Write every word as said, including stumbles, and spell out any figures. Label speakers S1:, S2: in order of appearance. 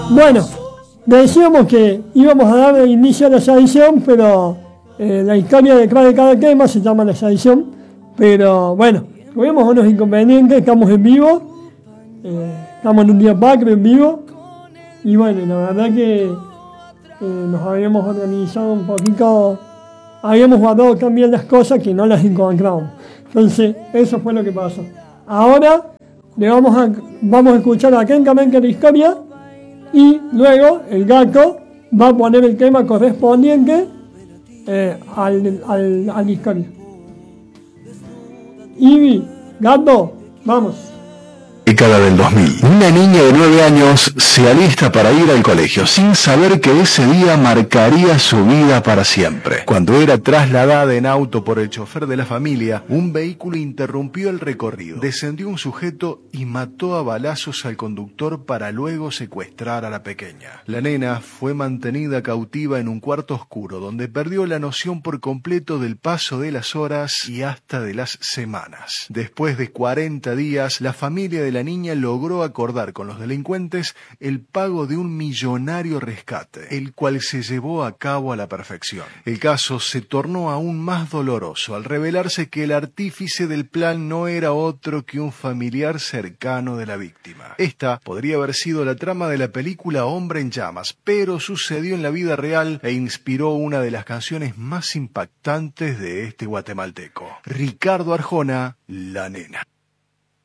S1: Bueno, decíamos que íbamos a dar inicio a la sedición, pero eh, la historia detrás de cada tema se llama la sedición. Pero bueno, tuvimos unos inconvenientes, estamos en vivo, eh, estamos en un día patrio en vivo. Y bueno, la verdad que eh, nos habíamos organizado un poquito, habíamos guardado también las cosas que no las encontramos. Entonces, eso fue lo que pasó. Ahora le vamos a, vamos a escuchar atentamente la historia y luego el gato va a poner el tema correspondiente eh, al, al, a la historia. Ivy, gato, vamos.
S2: Década del dos mil. Una niña de nueve años se alista para ir al colegio sin saber que ese día marcaría su vida para siempre. Cuando era trasladada en auto por el chofer de la familia, un vehículo interrumpió el recorrido. Descendió un sujeto y mató a balazos al conductor para luego secuestrar a la pequeña. La nena fue mantenida cautiva en un cuarto oscuro donde perdió la noción por completo del paso de las horas y hasta de las semanas. Después de cuarenta días, la familia de la niña logró acordar con los delincuentes el pago de un millonario rescate, el cual se llevó a cabo a la perfección. El caso se tornó aún más doloroso al revelarse que el artífice del plan no era otro que un familiar cercano de la víctima. Esta podría haber sido la trama de la película Hombre en Llamas, pero sucedió en la vida real e inspiró una de las canciones más impactantes de este guatemalteco, Ricardo Arjona, La Nena.